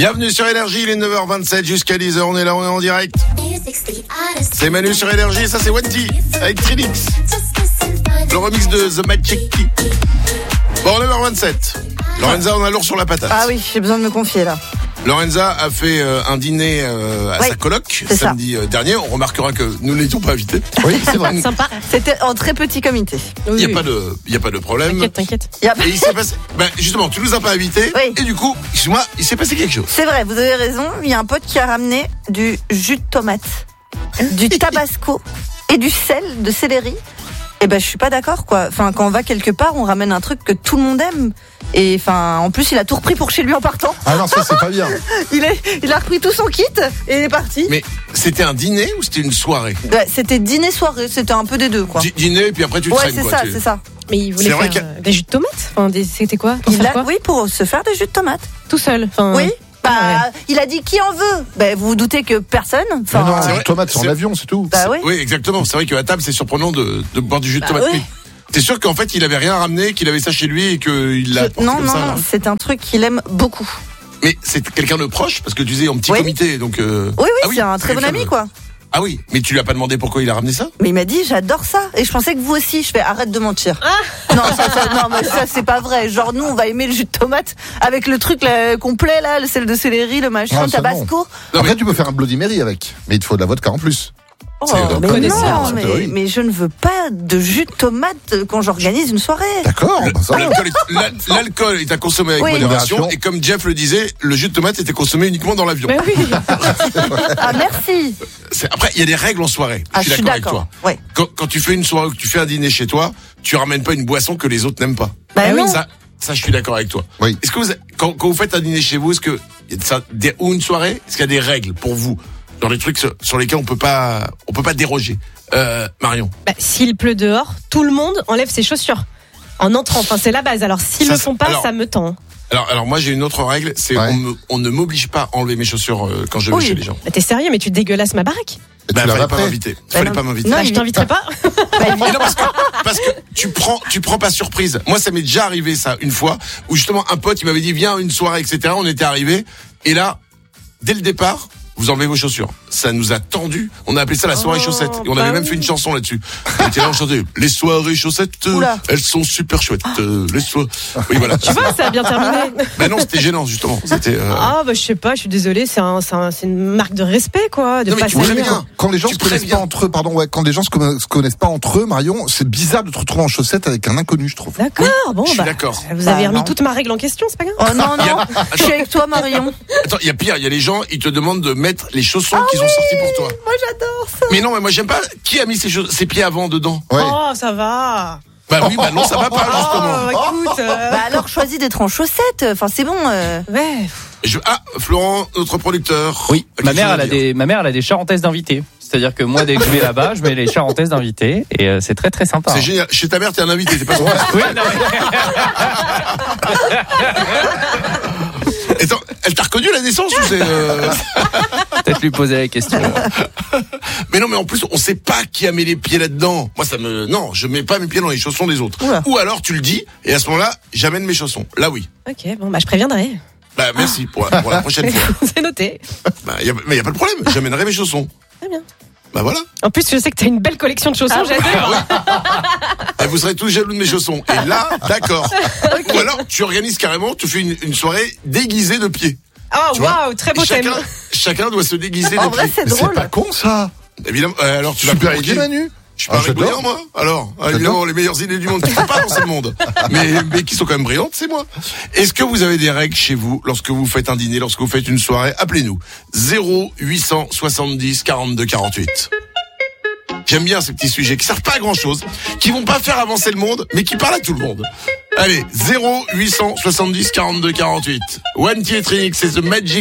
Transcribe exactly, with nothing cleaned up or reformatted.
Bienvenue sur Énergie, il est neuf heures vingt-sept jusqu'à dix heures, on est là, on est en direct. C'est Manu sur Énergie, ça c'est Wendy avec Trinix. Le remix de The Magic Key. Bon, neuf heures vingt-sept. Lorenza, on a lourd sur la patate. Ah oui, j'ai besoin de me confier là. Lorenza a fait euh, un dîner euh, à oui, sa coloc samedi euh, dernier. On remarquera que nous n'étions pas invités. Oui, c'est vrai. Sympa. C'était en très petit comité. Il n'y a, pas de, y a pas de problème. T'inquiète, t'inquiète. Y a... Et il s'est passé. Ben justement, tu nous as pas invités. Oui. Et du coup, excuse-moi, il s'est passé quelque chose. C'est vrai, vous avez raison. Il y a un pote qui a ramené du jus de tomate, du tabasco et du sel de céleri. Et ben je suis pas d'accord quoi. Enfin quand on va quelque part, on ramène un truc que tout le monde aime. Et enfin en plus il a tout repris pour chez lui en partant. Ah non, ça c'est pas bien. il est, il a repris tout son kit et il est parti. Mais c'était un dîner ou c'était une soirée? Ouais, c'était dîner soirée, c'était un peu des deux quoi. D- Dîner et puis après tu ouais, traînes c'est quoi. ça, tu... c'est ça. Mais il voulait C'est vrai faire que- euh, des jus de tomates. Enfin, des... c'était quoi Pour Il faire a, quoi oui, pour se faire des jus de tomate. Tout seul. Enfin, Oui. Bah, ouais. il a dit qui en veut. Ben vous vous doutez que personne. Mais Enfin, non, c'est du vrai, tomate sur c'est- l'avion, c'est tout. bah oui. Oui, exactement. C'est vrai qu'à table, c'est surprenant de, de boire du jus de Bah tomate. ouais. Mais t'es sûr qu'en fait, il avait rien ramené, qu'il avait ça chez lui et qu'il l'a Je- apporté non, comme non, ça, non, là c'est un truc qu'il aime beaucoup. Mais c'est quelqu'un de proche parce que tu disais en petit Oui. comité, donc. Euh... Oui, oui, ah c'est un très bon quelqu'un ami, de- quoi. Ah oui, mais tu lui as pas demandé pourquoi il a ramené ça? Mais il m'a dit, j'adore ça. Et je pensais que vous aussi. Je fais, arrête de mentir. Non, ça, ça, non, mais ça, c'est pas vrai. Genre, nous, on va aimer le jus de tomate avec le truc là, complet, là, le sel de céleri, le machin, Ah, le ça, tabasco. Non, Après, mais- tu peux faire un Bloody Mary avec, mais il te faut de la vodka en plus. Oh, C'est, euh, mais connaisseur, non, en mais, théorie. mais je ne veux pas de jus de tomate quand j'organise une soirée. D'accord, bah ça va. L'alcool est, l'al- l'alcool est à consommer avec Oui. modération. Modération. Et comme Jeff le disait, le jus de tomate était consommé uniquement dans l'avion. Mais oui. Ah, merci. C'est- Après, il y a des règles en soirée. Ah, je suis d'accord avec toi. Ouais. Quand, quand tu fais une soirée ou que tu fais un dîner chez toi, tu ramènes pas une boisson que les autres n'aiment pas. Bah non. Ça, ça, je suis d'accord avec toi. Oui. Est-ce que vous, quand, quand vous faites un dîner chez vous, est-ce que y a de ça, des, ou une soirée, est-ce qu'il y a des règles pour vous, dans les trucs sur, sur lesquels on peut pas, on peut pas déroger? Euh, Marion. Bah, s'il pleut dehors, tout le monde enlève ses chaussures en entrant. Enfin, c'est la base. Alors, s'ils Ça, le font pas, alors- ça me tend. Alors, alors moi j'ai une autre règle, c'est Ouais. on, me- on ne m'oblige pas à enlever mes chaussures euh, quand je vais Oui. chez les gens. Bah, t'es sérieux, mais tu dégueulasses ma baraque. Et Bah, tu fallait l'as pas après. m'inviter. Bah Fallait non. pas m'inviter. Non, Bah, je il- t'inviterai pas. Mais non, parce que, parce que tu prends, tu prends pas surprise. Moi, ça m'est déjà arrivé ça une fois où justement un pote il m'avait dit viens à une soirée, et cetera. On était arrivé et là, dès le départ, vous enlevez vos chaussures. Ça nous a tendu. On a appelé ça la soirée Oh, chaussettes et on bah avait même oui. fait une chanson là-dessus. On était là, on chantait les soirées chaussettes. euh, Oula. elles sont super chouettes. euh, les soirées. Oui voilà. Tu vois, ça a bien terminé. Ben non, c'était gênant justement. C'était. euh, Ah, bah, je sais pas, je suis désolée, c'est un, c'est un- c'est une marque de respect, quoi, de Non, mais pas tu salir. préviens. Quand les gens Tu se connaissent préviens. pas entre eux, pardon, ouais, quand les gens se conna- se connaissent pas entre eux, Marion, c'est bizarre de te retrouver en chaussettes avec un inconnu, je trouve. D'accord, bon, je suis bah. d'accord. Vous Bah, avez remis non. toute ma règle en question, c'est pas grave. Oh non, Il y non. a- Je suis avec toi, Marion. Attends, il y a pire. Il y a les gens, ils te demandent de mettre les chaussons qu'ils ont sortis pour toi. Moi, j'adore ça. Mais non, mais moi j'aime pas. Qui a mis ses, chauss- ses pieds avant dedans? Ouais. Oh, ça va. Bah oui, bah non, ça va pas justement. Oh, écoute. euh, Bah alors, choisis d'être en chaussettes. Enfin, c'est bon. euh. Ouais. Je... Ah, Florent, notre producteur. Oui, a ma quelque mère, chose elle à a dire. des, ma mère, elle a des charentaises d'invités. C'est-à-dire que moi, dès que je vais là-bas, je mets les charentaises d'invités et euh, c'est très très sympa. C'est hein. génial. Chez ta mère, t'es un invité, t'es pas son Oui, non, Attends, elle t'a reconnu à la naissance ou c'est euh... peut-être lui poser la question. Mais non, mais en plus, on sait pas qui a mis les pieds là-dedans. Moi, ça me, non, je mets pas mes pieds dans les chaussons des autres. Oula. Ou alors, tu le dis, et à ce moment-là, j'amène mes chaussons. Là, oui. Ok, bon, bah, je préviendrai. Bah, merci pour la, pour la prochaine fois. C'est noté. Bah, y a, mais y a pas de problème. J'amènerai mes chaussons. Très bien. Bah voilà. En plus, je sais que t'as une belle collection de chaussons, j'adore. Et vous serez tous jaloux de mes chaussons. Et là, d'accord. Ou alors, tu organises carrément, tu fais une, une soirée déguisée de pieds. Oh, Tu vois waouh, très beau Et chacun, thème. chacun doit se déguiser En de vrai, pieds. c'est Mais c'est drôle. pas con, ça. Évidemment. Euh, alors, tu vas Super provoquer. idée, Manu. Je suis pas Ah, un j'adore. brillant, moi. Alors, ah, J'adore. évidemment, les meilleures idées du monde qui ne font pas dans ce monde. Mais, mais qui sont quand même brillantes, c'est moi. Est-ce que vous avez des règles chez vous lorsque vous faites un dîner, lorsque vous faites une soirée? Appelez-nous. zéro huit cent soixante-dix quarante-deux quarante-huit. J'aime bien ces petits sujets qui servent pas à grand chose, qui vont pas faire avancer le monde, mais qui parlent à tout le monde. Allez, zéro huit cent soixante-dix quarante-deux quarante-huit. One T et Trinix, c'est The Magic